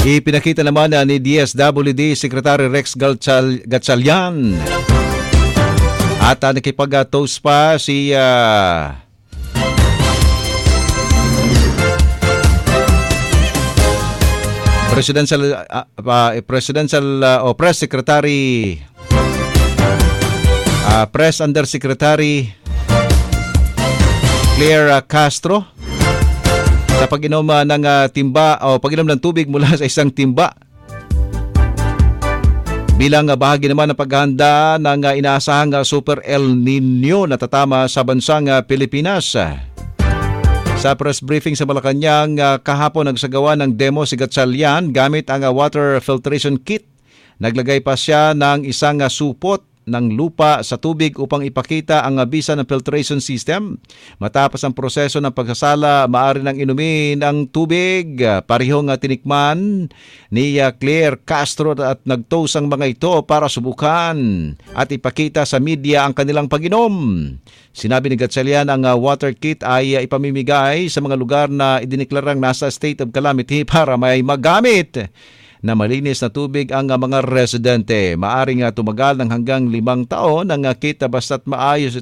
Ipinakita naman ni DSWD Secretary Rex Gatchalian at nakipag-toast pa si Press Secretary Press Undersecretary Claire Castro sa pag-inom ng timba o pag-inom ng tubig mula sa isang timba bilang bahagi naman ng paghahanda ng inaasahang Super El Nino na tatama sa bansang Pilipinas. Sa press briefing sa Malacanang kahapon nagsagawa ng demo si Gatchalian gamit ang water filtration kit. Naglagay pa siya ng isang supot ng lupa sa tubig upang ipakita ang bisa ng filtration system. Matapos ang proseso ng pagsasala, maaari nang inumin ang tubig. Parehong tinikman ni Claire Castro at nagtoast ang mga ito para subukan at ipakita sa media ang kanilang pag-inom. Sinabi ni Gatchalian ang water kit ay ipamimigay sa mga lugar na idineklarang nasa state of calamity para may magamit na malinis na tubig ang mga residente. Maaring tumagal ng hanggang 5 taon ang kit basta't maayos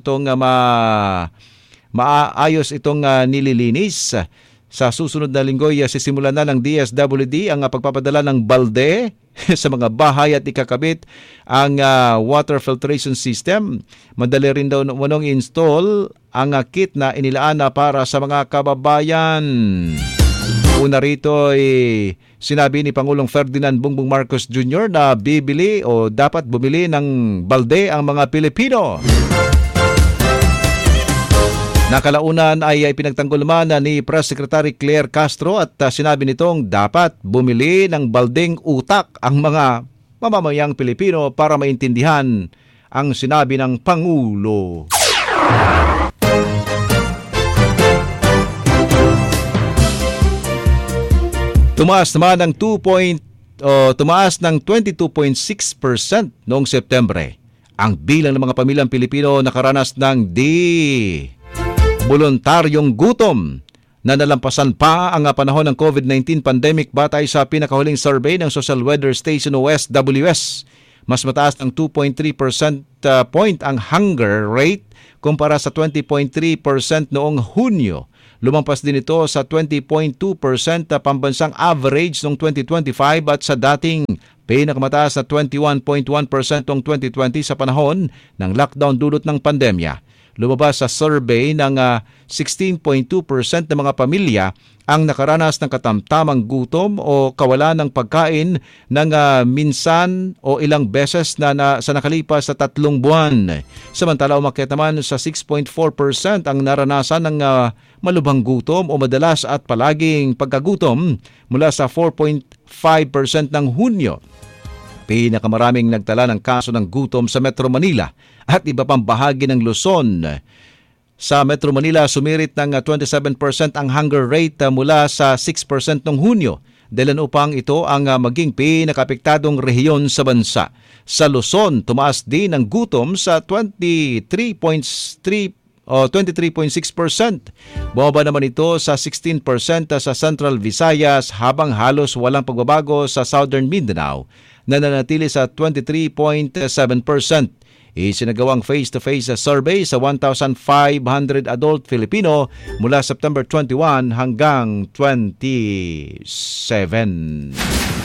itong nililinis. Sa susunod na linggo, sisimulan na ng DSWD ang pagpapadala ng balde sa mga bahay at ikakabit ang water filtration system. Madali rin daw manong install ang kit na inilaan para sa mga kababayan. Una rito sinabi ni Pangulong Ferdinand Bongbong Marcos Jr. na bibili o dapat bumili ng balde ang mga Pilipino. Nakalaunan ay pinagtanggol naman ni Press Secretary Claire Castro at sinabi nitong dapat bumili ng baldeng utak ang mga mamamayang Pilipino para maintindihan ang sinabi ng Pangulo. Tumaas naman ng 22.6% noong Setyembre ang bilang ng mga pamilyang Pilipino nakaranas ng voluntaryong gutom na nalampasan pa ang panahon ng COVID-19 pandemic batay sa pinakahuling survey ng Social Weather Station o SWS. Mas mataas ng 2.3% point ang hunger rate kumpara sa 20.3% noong Hunyo. Lumampas din ito sa 20.2% pambansang average noong 2025 at sa dating pinakamataas na 21.1% noong 2020 sa panahon ng lockdown dulot ng pandemya. Lumabas sa survey ng 16.2% ng mga pamilya ang nakaranas ng katamtamang gutom o kawalan ng pagkain ng minsan o ilang beses na sa nakalipas sa 3 buwan. Samantala umakyat naman sa 6.4% ang naranasan ng malubhang gutom o madalas at palaging pagkagutom mula sa 4.5% ng Hunyo. Pinakamaraming nagtala ng kaso ng gutom sa Metro Manila at iba pang bahagi ng Luzon. Sa Metro Manila, sumirit ng 27% ang hunger rate mula sa 6% noong Hunyo. Dahilan upang ito ang maging pinakapektadong rehiyon sa bansa. Sa Luzon, tumaas din ang gutom sa 23.6%. Bumaba naman ito sa 16% sa Central Visayas habang halos walang pagbabago sa Southern Mindanao na nanatili sa 23.7%. Isinagawang face-to-face survey sa 1,500 adult Filipino mula September 21 hanggang 27.